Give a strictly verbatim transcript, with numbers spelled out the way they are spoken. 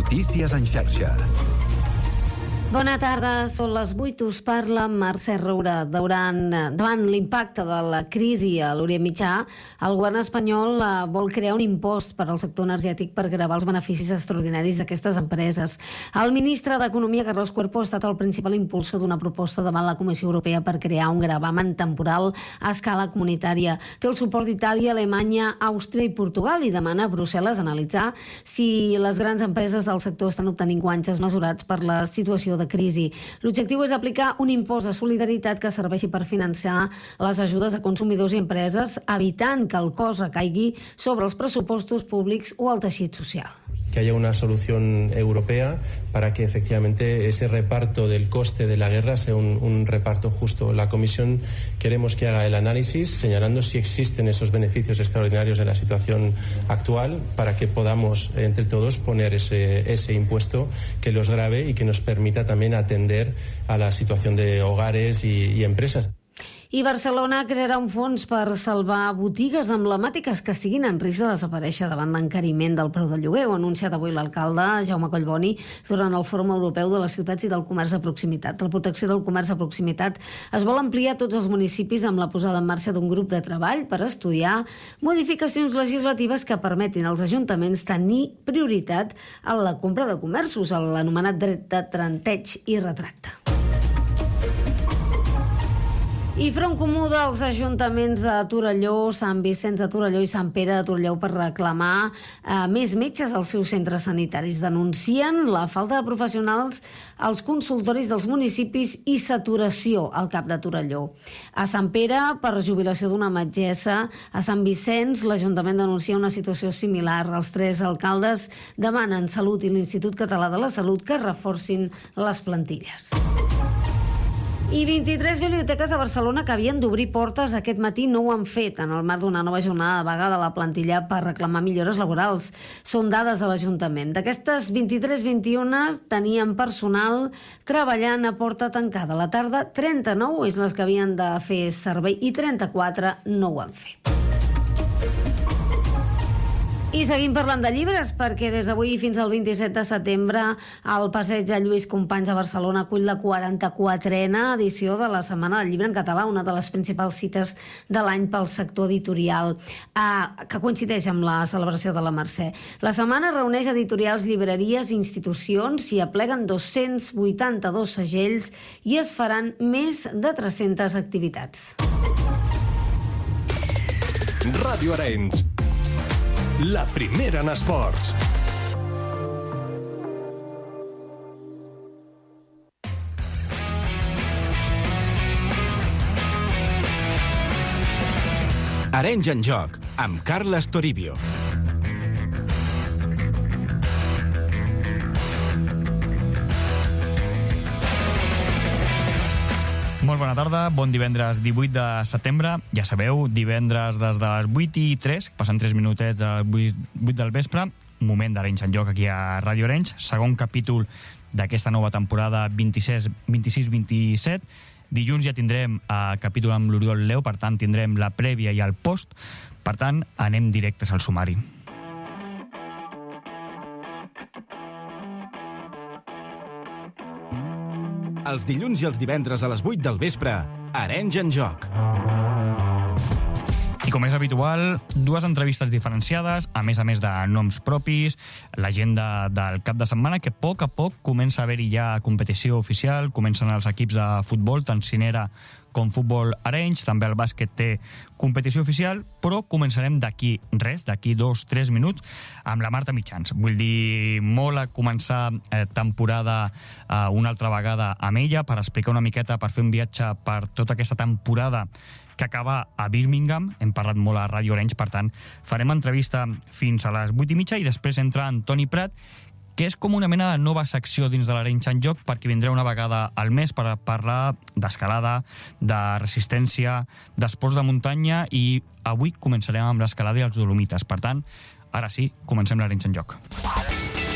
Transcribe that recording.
Notícies en xarxa. Bona tarda, són les vuit, us parla Mercè Roura. Durant, davant l'impacte de la crisi a l'Orient Mitjà, el govern espanyol vol crear un impost per al sector energètic per gravar els beneficis extraordinaris d'aquestes empreses. El ministre d'Economia, Carlos Cuerpo, ha estat el principal impulsor d'una proposta davant la Comissió Europea per crear un gravamen temporal a escala comunitària. Té el suport d'Itàlia, Alemanya, Àustria i Portugal i demana a Brussel·les analitzar si les grans empreses del sector estan obtenint guanys mesurats per la situació de crisi. L'objectiu és aplicar un impost de solidaritat que serveixi per financiar les ajudes a consumidors i empreses, evitant que el cost recaigui sobre els pressupostos públics o el teixit social. Que haya una solución europea para que efectivamente ese reparto del coste de la guerra sea un, un reparto justo. La Comisión queremos que haga el análisis señalando si existen esos beneficios extraordinarios en la situación actual para que podamos entre todos poner ese, ese impuesto que los grave y que nos permita también atender a la situación de hogares y, y empresas. I Barcelona crearà un fons per salvar botigues emblemàtiques que estiguin en risc de desaparèixer davant l'encariment del preu del lloguer. Ho ha anunciat avui l'alcalde Jaume Collboni durant el Fòrum Europeu de les Ciutats i del Comerç de Proximitat. La protecció del comerç de proximitat es vol ampliar a tots els municipis amb la posada en marxa d'un grup de treball per estudiar modificacions legislatives que permetin als ajuntaments tenir prioritat en la compra de comerços, l'anomenat dret de tanteig i retracte. I Front Comú dels ajuntaments de Torelló, Sant Vicenç de Torelló i Sant Pere de Torelló per reclamar eh, més metges als seus centres sanitaris. Denuncien la falta de professionals als consultoris dels municipis i saturació al cap de Torelló. A Sant Pere, per jubilació d'una metgessa, a Sant Vicenç, l'Ajuntament denuncia una situació similar. Els tres alcaldes demanen Salut i l'Institut Català de la Salut que reforcin les plantilles. I vint-i-tres biblioteques de Barcelona que havien d'obrir portes aquest matí no ho han fet en el marc d'una nova jornada de vaga de la plantilla per reclamar millores laborals. Són dades de l'Ajuntament. D'aquestes vint-i-tres vint-i-una tenien personal treballant a porta tancada. A la tarda, trenta-nou és les que havien de fer servei i trenta-quatre no ho han fet. I seguim parlant de llibres, perquè des d'avui fins al vint-i-set de setembre el Passeig de Lluís Companys a Barcelona acull la quaranta-quatrena edició de la Setmana del Llibre en Català, una de les principals cites de l'any pel sector editorial, eh, que coincideix amb la celebració de la Mercè. La setmana reuneix editorials, llibreries i institucions, i apleguen dos-cents vuitanta-dos segells i es faran més de tres-centes activitats. Ràdio Arenys, la primera en esports. Arenys en joc, amb Carles Toribio. Molt bona tarda, bon divendres divuit de setembre. Ja sabeu, divendres des de les vuit i tres, passen tres minutets a les vuit del vespre, moment d'Arenys en joc aquí a Ràdio Arenys, segon capítol d'aquesta nova temporada vint-i-sis vint-i-set. Dilluns ja tindrem eh, capítol amb l'Oriol Leo, per tant tindrem la prèvia i el post, per tant anem directes al sumari. Els dilluns i els divendres a les vuit del vespre, Arenys en joc. I com és habitual, dues entrevistes diferenciades, a més a més de noms propis, l'agenda del cap de setmana, que a poc a poc comença a haver-hi ja competició oficial, comencen els equips de futbol, tant Cinera com Futbol Arenys, també el bàsquet té competició oficial, però començarem d'aquí res, d'aquí dos, tres minuts, amb la Marta Mitjans. Vull dir, molt a començar eh, temporada eh, una altra vegada amb ella, per explicar una miqueta, per fer un viatge per tota aquesta temporada que acaba a Birmingham. Hem parlat molt a Ràdio Arenys, per tant, farem entrevista fins a les vuit i mitja i després entra Antoni Prat, que és com una mena de nova secció dins de l'Arenys en joc, perquè vindrà una vegada al mes per parlar d'escalada, de resistència, d'esports de muntanya, i avui començarem amb l'escalada i els Dolomites. Per tant, ara sí, comencem l'Arenys en joc.